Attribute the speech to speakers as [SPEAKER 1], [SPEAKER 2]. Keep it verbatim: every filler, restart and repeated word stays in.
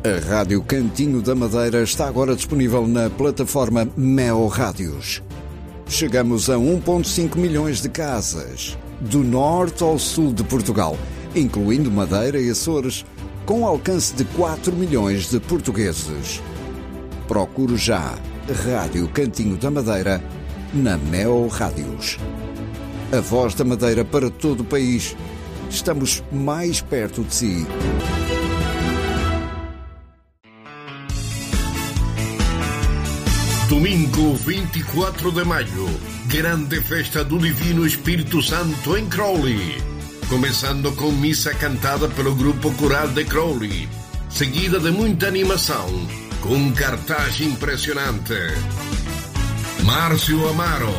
[SPEAKER 1] A Rádio Cantinho da Madeira está agora disponível na plataforma Meo Rádios. Chegamos a um vírgula cinco milhões de casas, do norte ao sul de Portugal, incluindo Madeira e Açores, com alcance de quatro milhões de portugueses. Procure já Rádio Cantinho da Madeira na Meo Rádios. A voz da Madeira para todo o país. Estamos mais perto de si.
[SPEAKER 2] Domingo vinte e quatro de maio, grande festa do Divino Espírito Santo em Crawley. Começando com missa cantada pelo grupo coral de Crawley, seguida de muita animação, com um cartaz impressionante. Márcio Amaro,